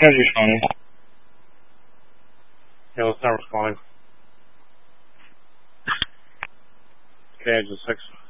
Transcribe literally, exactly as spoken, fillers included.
How's your phone? Yeah, it's not responding. Okay, just six.